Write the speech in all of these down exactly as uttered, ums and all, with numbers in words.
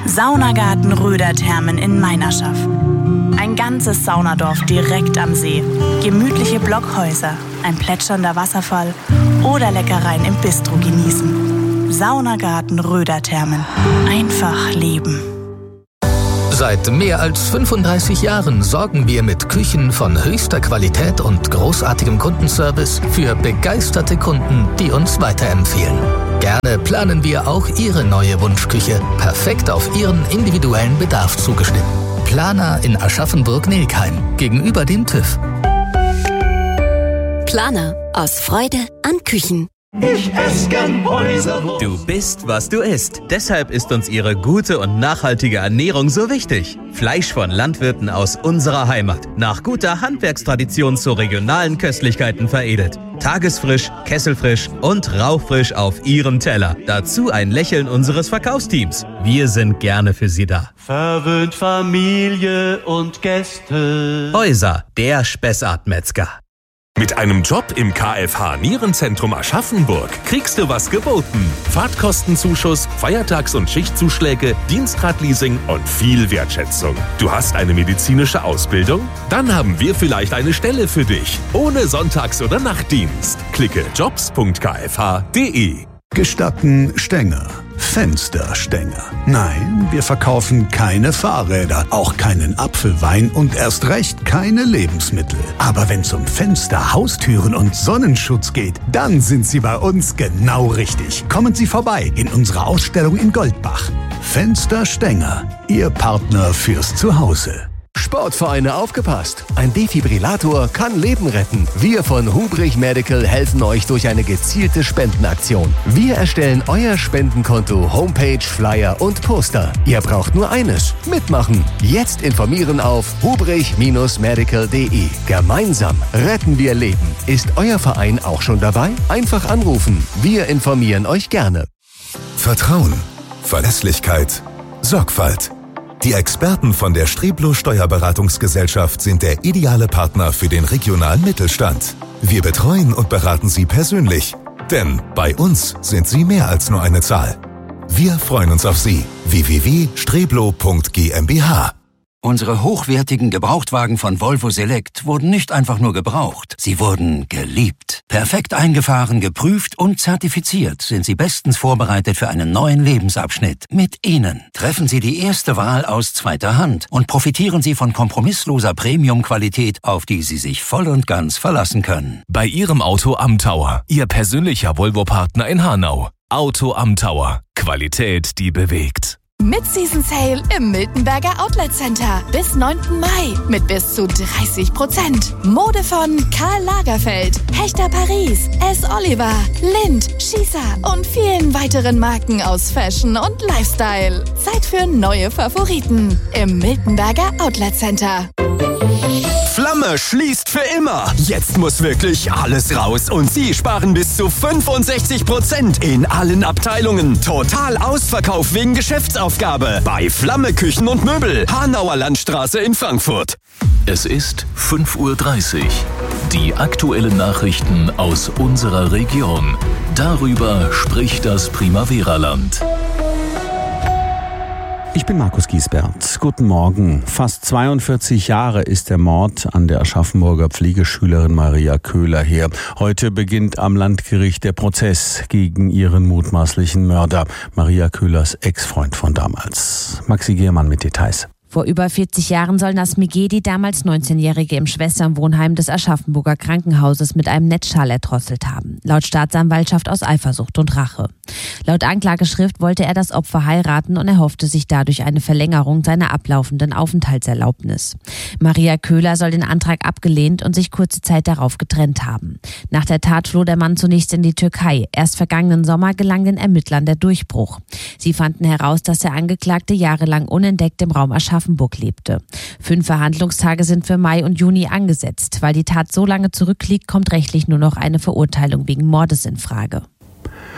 Saunagarten Röderthermen in Meinerschaff. Ein ganzes Saunadorf direkt am See. Gemütliche Blockhäuser, ein plätschernder Wasserfall oder Leckereien im Bistro genießen. Saunagarten Röderthermen. Einfach leben. Seit mehr als fünfunddreißig Jahren sorgen wir mit Küchen von höchster Qualität und großartigem Kundenservice für begeisterte Kunden, die uns weiterempfehlen. Gerne planen wir auch Ihre neue Wunschküche, perfekt auf Ihren individuellen Bedarf zugeschnitten. Planer in Aschaffenburg-Nilkheim, gegenüber dem TÜV. Planer, aus Freude an Küchen. Ich esse gern Häuserwurst. Du bist, was du isst. Deshalb ist uns ihre gute und nachhaltige Ernährung so wichtig. Fleisch von Landwirten aus unserer Heimat. Nach guter Handwerkstradition zu regionalen Köstlichkeiten veredelt. Tagesfrisch, kesselfrisch und rauchfrisch auf Ihrem Teller. Dazu ein Lächeln unseres Verkaufsteams. Wir sind gerne für Sie da. Verwöhnt Familie und Gäste. Häuser, der Spessart-Metzger. Mit einem Job im K F H Nierenzentrum Aschaffenburg kriegst du was geboten. Fahrtkostenzuschuss, Feiertags- und Schichtzuschläge, Dienstradleasing und viel Wertschätzung. Du hast eine medizinische Ausbildung? Dann haben wir vielleicht eine Stelle für dich. Ohne Sonntags- oder Nachtdienst. Klicke jobs punkt k f h punkt d e. Gestatten Stänger, Fensterstänger. Nein, wir verkaufen keine Fahrräder, auch keinen Apfelwein und erst recht keine Lebensmittel. Aber wenn es um Fenster, Haustüren und Sonnenschutz geht, dann sind Sie bei uns genau richtig. Kommen Sie vorbei in unserer Ausstellung in Goldbach. Fensterstänger, Ihr Partner fürs Zuhause. Sportvereine aufgepasst! Ein Defibrillator kann Leben retten. Wir von Hubrich Medical helfen euch durch eine gezielte Spendenaktion. Wir erstellen euer Spendenkonto, Homepage, Flyer und Poster. Ihr braucht nur eines: mitmachen. Jetzt informieren auf hubrich medical punkt de. Gemeinsam retten wir Leben. Ist euer Verein auch schon dabei? Einfach anrufen. Wir informieren euch gerne. Vertrauen, Verlässlichkeit, Sorgfalt. Die Experten von der Streblo Steuerberatungsgesellschaft sind der ideale Partner für den regionalen Mittelstand. Wir betreuen und beraten Sie persönlich, denn bei uns sind Sie mehr als nur eine Zahl. Wir freuen uns auf Sie. w w w punkt streblo punkt g m b h. Unsere hochwertigen Gebrauchtwagen von Volvo Select wurden nicht einfach nur gebraucht, sie wurden geliebt. Perfekt eingefahren, geprüft und zertifiziert sind sie bestens vorbereitet für einen neuen Lebensabschnitt. Mit ihnen treffen Sie die erste Wahl aus zweiter Hand und profitieren Sie von kompromissloser Premium-Qualität, auf die Sie sich voll und ganz verlassen können. Bei Ihrem Auto am Tower, Ihr persönlicher Volvo-Partner in Hanau. Auto am Tower. Qualität, die bewegt. Mid-Season Sale im Miltenberger Outlet Center bis neunten Mai mit bis zu dreißig Prozent. Mode von Karl Lagerfeld, Hechter Paris, S. Oliver, Lindt, Schießer und vielen weiteren Marken aus Fashion und Lifestyle. Zeit für neue Favoriten im Miltenberger Outlet Center. Flamme schließt für immer. Jetzt muss wirklich alles raus und Sie sparen bis zu fünfundsechzig Prozent in allen Abteilungen. Total Ausverkauf wegen Geschäftsaufgabe bei Flamme Küchen und Möbel, Hanauer Landstraße in Frankfurt. Es ist fünf Uhr dreißig. Die aktuellen Nachrichten aus unserer Region. Darüber spricht das Primavera-Land. Ich bin Markus Giesbert. Guten Morgen. Fast zweiundvierzig Jahre ist der Mord an der Aschaffenburger Pflegeschülerin Maria Köhler her. Heute beginnt am Landgericht der Prozess gegen ihren mutmaßlichen Mörder, Maria Köhlers Ex-Freund von damals. Maxi Giermann mit Details. Vor über vierzig Jahren soll Nasmigeh die damals neunzehnjährige im Schwesternwohnheim des Aschaffenburger Krankenhauses mit einem Netzschal erdrosselt haben. Laut Staatsanwaltschaft aus Eifersucht und Rache. Laut Anklageschrift wollte er das Opfer heiraten und erhoffte sich dadurch eine Verlängerung seiner ablaufenden Aufenthaltserlaubnis. Maria Köhler soll den Antrag abgelehnt und sich kurze Zeit darauf getrennt haben. Nach der Tat floh der Mann zunächst in die Türkei. Erst vergangenen Sommer gelang den Ermittlern der Durchbruch. Sie fanden heraus, dass der Angeklagte jahrelang unentdeckt im Raum Aschaffenburg lebte. Fünf Verhandlungstage sind für Mai und Juni angesetzt. Weil die Tat so lange zurückliegt, kommt rechtlich nur noch eine Verurteilung wegen Mordes in Frage.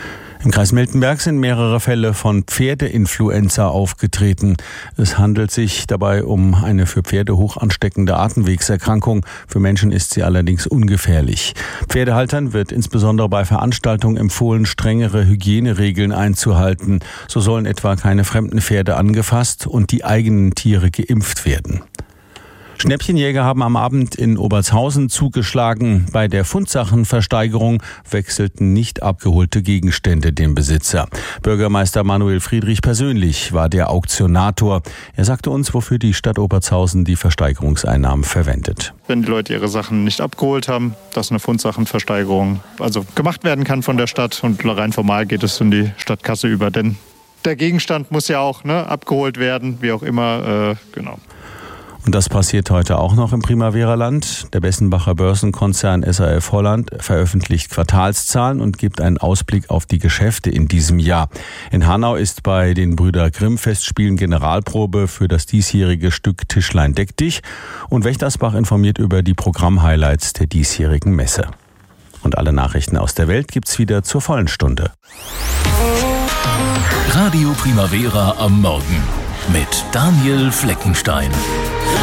Im Kreis Miltenberg sind mehrere Fälle von Pferdeinfluenza aufgetreten. Es handelt sich dabei um eine für Pferde hoch ansteckende Atemwegserkrankung. Für Menschen ist sie allerdings ungefährlich. Pferdehaltern wird insbesondere bei Veranstaltungen empfohlen, strengere Hygieneregeln einzuhalten. So sollen etwa keine fremden Pferde angefasst und die eigenen Tiere geimpft werden. Schnäppchenjäger haben am Abend in Obertshausen zugeschlagen. Bei der Fundsachenversteigerung wechselten nicht abgeholte Gegenstände den Besitzer. Bürgermeister Manuel Friedrich persönlich war der Auktionator. Er sagte uns, wofür die Stadt Obertshausen die Versteigerungseinnahmen verwendet. Wenn die Leute ihre Sachen nicht abgeholt haben, dass eine Fundsachenversteigerung also gemacht werden kann von der Stadt und rein formal geht es in die Stadtkasse über. Denn der Gegenstand muss ja auch ne, abgeholt werden, wie auch immer, äh, genau. Und das passiert heute auch noch im Primavera-Land. Der Bessenbacher Börsenkonzern S A F Holland veröffentlicht Quartalszahlen und gibt einen Ausblick auf die Geschäfte in diesem Jahr. In Hanau ist bei den Brüder Grimm Festspielen Generalprobe für das diesjährige Stück Tischlein deck dich. Und Wächtersbach informiert über die Programmhighlights der diesjährigen Messe. Und alle Nachrichten aus der Welt gibt's wieder zur vollen Stunde. Radio Primavera am Morgen mit Daniel Fleckenstein.